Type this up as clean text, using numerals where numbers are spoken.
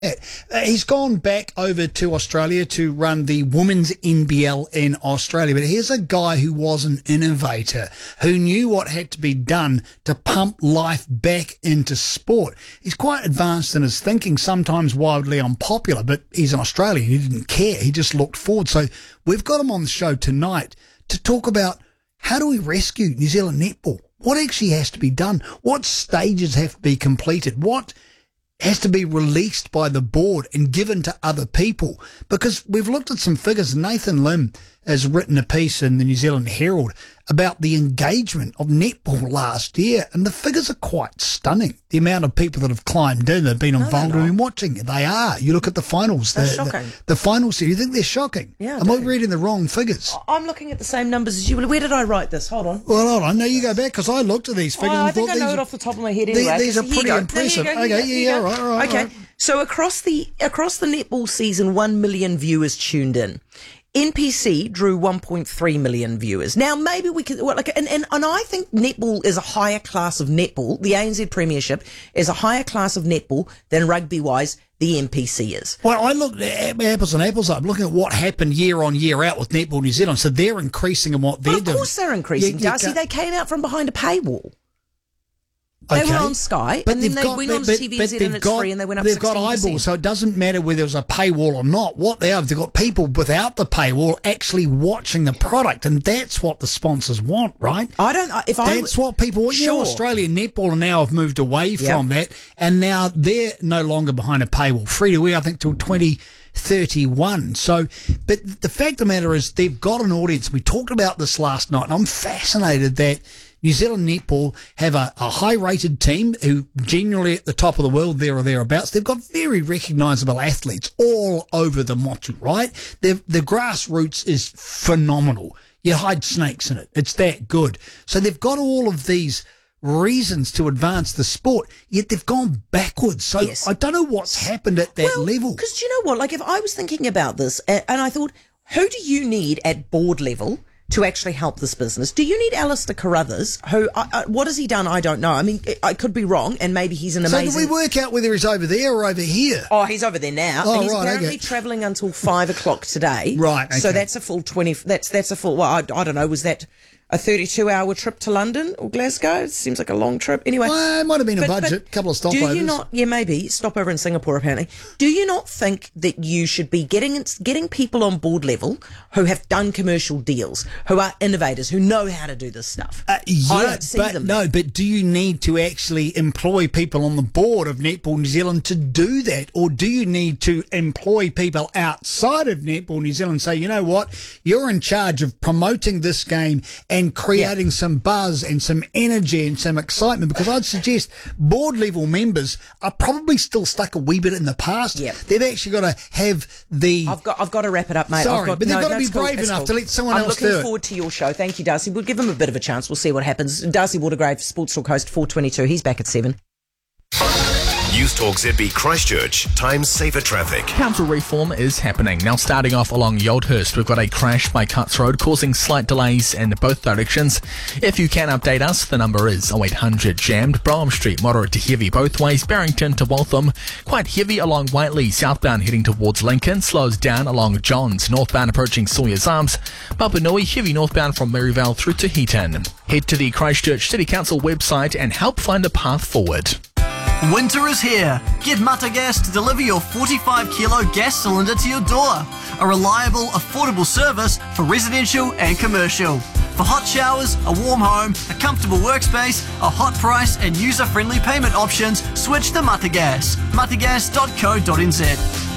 He's gone back over to Australia to run the women's NBL in Australia. But here's a guy who was an innovator, who knew what had to be done to pump life back into sport. He's quite advanced in his thinking, sometimes wildly unpopular, but he's an Australian. He didn't care. He just looked forward. So we've got him on the show tonight to talk about how do we rescue New Zealand netball? What actually has to be done? What stages have to be completed? What has to be released by the board and given to other people? Because we've looked at some figures. Nathan Lim has written a piece in the New Zealand Herald about the engagement of netball last year, and the figures are quite stunning. The amount of people that have climbed in, have been involved and been watching it. They are. You look at the finals. They're shocking. The finals, you think they're shocking? Yeah. Am I reading the wrong figures? I'm looking at the same numbers as you. Where did I write this? Hold on. Well, hold on. No, you go back, because I looked at these figures and I think thought I know these it off the top of my head anyway. These are pretty impressive. All right. Okay. So across the netball season, 1 million viewers tuned in. NPC drew 1.3 million viewers. Now, maybe we could, and I think netball is a higher class of netball. The ANZ Premiership is a higher class of netball than rugby-wise the NPC is. Well, I looked at apples and apples. I'm looking at what happened year on year out with Netball New Zealand. So they're increasing in what they're doing. Of course they're increasing, Darcy. They came out from behind a paywall. They were on Sky, and then they went on to TVNZ and it's free, and they went up 16%. They've got eyeballs, so it doesn't matter whether there's a paywall or not. What they have, they've got people without the paywall actually watching the product, and that's what the sponsors want, right? That's what people want. Sure. Australian netball now have moved away from that, and now they're no longer behind a paywall. Free to air, I think, till 2031. So, but the fact of the matter is they've got an audience. We talked about this last night, and I'm fascinated that New Zealand netball have a high-rated team who generally at the top of the world, there or thereabouts. They've got very recognisable athletes all over the motu, right? The grassroots is phenomenal. You hide snakes in it. It's that good. So they've got all of these reasons to advance the sport, yet they've gone backwards. So I don't know what's happened at that level. Because do you know what? Like, if I was thinking about this and I thought, who do you need at board level to actually help this business? Do you need Alistair Carruthers, who, what has he done? I don't know. I mean, I could be wrong, and maybe he's an amazing... So do we work out whether he's over there or over here? Oh, he's over there now. And he's apparently travelling until 5 o'clock today. Right, okay. So that's a full 20... That's a full... Well, I don't know. Was that a 32-hour trip to London or Glasgow? It seems like a long trip. Anyway... Well, it might have been a budget, a couple of stopovers. Do you not... Yeah, maybe. Stopover in Singapore, apparently. Do you not think that you should be getting people on board level who have done commercial deals, who are innovators, who know how to do this stuff? I don't see them. No, but do you need to actually employ people on the board of Netball New Zealand to do that? Or do you need to employ people outside of Netball New Zealand and say, you know what, you're in charge of promoting this game and creating some buzz and some energy and some excitement? Because I'd suggest board level members are probably still stuck a wee bit in the past. Yep. They've actually got to have the... I've got to wrap it up, mate. Sorry, but they've got to be brave enough to let someone else do it. I'm looking forward to your show. Thank you, Darcy. We'll give him a bit of a chance. We'll see what happens. Darcy Watergrave, Sports Talk host, 422. He's back at 7. News Talk ZB Christchurch. Time saver traffic. Council reform is happening. Now starting off along Yoldhurst, we've got a crash by Cuts Road causing slight delays in both directions. If you can update us, the number is 0800 jammed. Brougham Street, moderate to heavy both ways. Barrington to Waltham, quite heavy along Whiteley, southbound heading towards Lincoln. Slows down along Johns, northbound approaching Sawyer's Arms. Papanui, heavy northbound from Maryvale through to Heaton. Head to the Christchurch City Council website and help find a path forward. Winter is here. Get Mata Gas to deliver your 45-kilo gas cylinder to your door. A reliable, affordable service for residential and commercial. For hot showers, a warm home, a comfortable workspace, a hot price and user-friendly payment options, switch to Mata Gas. matagas.co.nz.